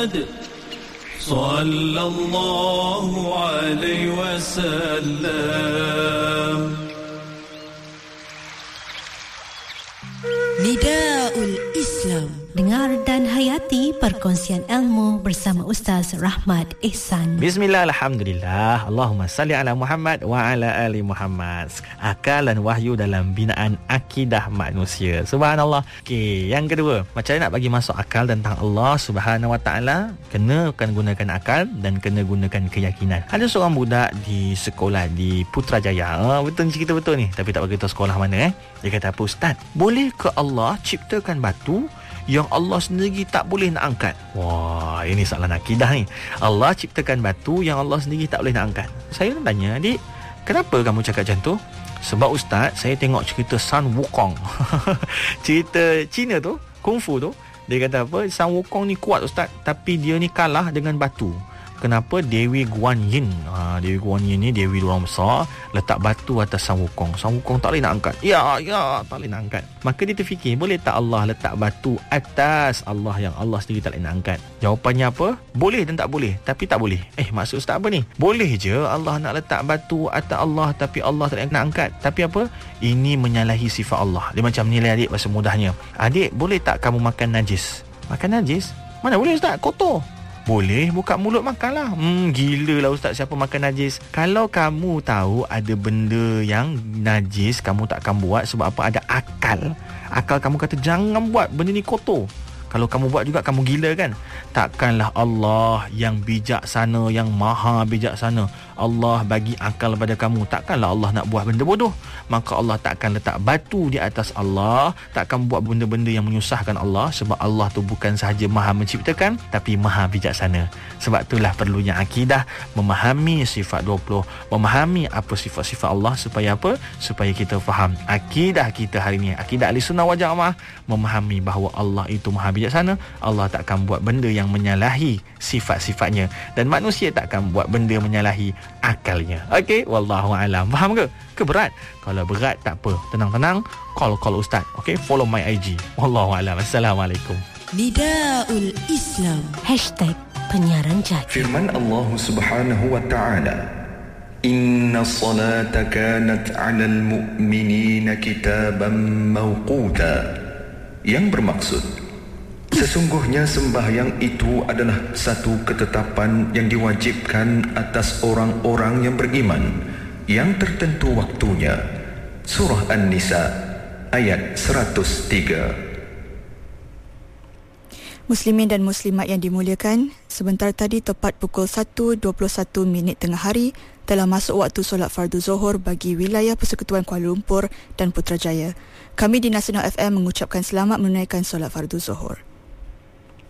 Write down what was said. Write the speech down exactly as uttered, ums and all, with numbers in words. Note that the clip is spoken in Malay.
Sallallahu alaihi wasallam. Nidaul Islam. Dengar dan hayati perkongsian ilmu bersama Ustaz Rahmat Ehsan. Bismillah, alhamdulillah. Allahumma salli ala Muhammad wa ala ali Muhammad. Akal dan wahyu dalam binaan akidah manusia. Subhanallah. Okey, yang kedua, macam mana nak bagi masuk akal tentang Allah Subhanahu wa taala? Kena kan gunakan akal dan kena gunakan keyakinan. Ada seorang budak di sekolah di Putrajaya. Ah, betul ni, cerita betul ni, tapi tak beritahu sekolah mana eh. Dia kata apa, Ustaz? Boleh ke Allah ciptakan batu yang Allah sendiri tak boleh nak angkat? Wah, ini soalan akidah ni. Allah ciptakan batu yang Allah sendiri tak boleh nak angkat. Saya tanya, adik, kenapa kamu cakap macam tu? Sebab Ustaz, saya tengok cerita Sun Wukong. Cerita Cina tu, kungfu tu. Dia kata apa, Sun Wukong ni kuat Ustaz, tapi dia ni kalah dengan batu. Kenapa? Dewi Guan Yin. Ha, Dewi Guan Yin ni Dewi orang besar, letak batu atas Sang Wukong. Sang Wukong tak boleh nak angkat. Ya, ya, tak boleh nak angkat. Maka dia terfikir, boleh tak Allah letak batu atas Allah yang Allah sendiri tak boleh nak angkat? Jawapannya apa? Boleh dan tak boleh. Tapi tak boleh. Eh, maksud Ustaz apa ni? Boleh je Allah nak letak batu atas Allah, tapi Allah tak boleh nak angkat. Tapi apa? Ini menyalahi sifat Allah. Dia macam nilai adik bahasa mudahnya. Adik, boleh tak kamu makan najis? Makan najis? Mana boleh Ustaz? Kotor. Boleh, buka mulut makanlah. Hmm, gila lah Ustaz, siapa makan najis? Kalau kamu tahu ada benda yang najis, kamu takkan buat. Sebab apa? Ada akal. Akal kamu kata jangan buat, benda ni kotor. Kalau kamu buat juga, kamu gila kan? Takkanlah Allah yang bijaksana, yang maha bijaksana, Allah bagi akal pada kamu, takkanlah Allah nak buat benda bodoh. Maka Allah takkan letak batu di atas Allah, takkan buat benda-benda yang menyusahkan Allah. Sebab Allah tu bukan sahaja maha menciptakan, tapi maha bijaksana. Sebab itulah perlunya akidah, memahami sifat dua puluh, memahami apa sifat-sifat Allah. Supaya apa? Supaya kita faham akidah kita hari ni, akidah Ahlussunnah wal Jamaah, memahami bahawa Allah itu maha bijaksana. Allah takkan buat benda yang menyalahi sifat-sifatnya, dan manusia takkan buat benda menyalahi akalnya. Okey, wallahu alam. Faham ke? Ke berat? Kalau berat tak apa, tenang-tenang, call-call Ustaz. Okey, follow my I G. Wallahu alam. Assalamualaikum. Nidaul Islam Hashtag penyiaran jadi. Firman Allah Subhanahu wa taala, Inna salata kanat 'alal mu'minina kitaban mawquta, yang bermaksud, sesungguhnya sembahyang itu adalah satu ketetapan yang diwajibkan atas orang-orang yang beriman, yang tertentu waktunya. Surah An-Nisa ayat seratus tiga. Muslimin dan muslimat yang dimuliakan, sebentar tadi tepat pukul satu dua puluh satu minit tengah hari telah masuk waktu solat fardu Zuhur bagi wilayah Persekutuan Kuala Lumpur dan Putrajaya. Kami di Nasional F M mengucapkan selamat menunaikan solat fardu Zuhur.